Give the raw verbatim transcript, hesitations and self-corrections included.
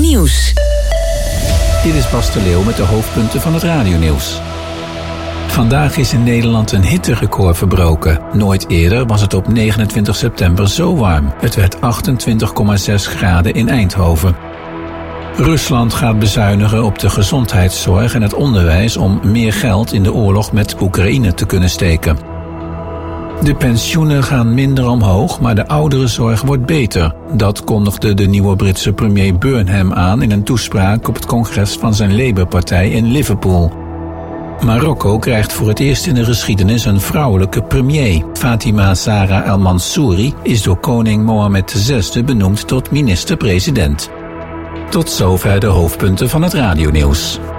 Nieuws. Dit is Bas de Leeuw met de hoofdpunten van het radionieuws. Vandaag is in Nederland een hitterecord verbroken. Nooit eerder was het op negenentwintig september zo warm. Het werd achtentwintig komma zes graden in Eindhoven. Rusland gaat bezuinigen op de gezondheidszorg en het onderwijs om meer geld in de oorlog met Oekraïne te kunnen steken. De pensioenen gaan minder omhoog, maar de ouderenzorg wordt beter. Dat kondigde de nieuwe Britse premier Burnham aan in een toespraak op het congres van zijn Labour-partij in Liverpool. Marokko krijgt voor het eerst in de geschiedenis een vrouwelijke premier. Fatima Zahra El Mansouri is door koning Mohammed de zesde benoemd tot minister-president. Tot zover de hoofdpunten van het radionieuws.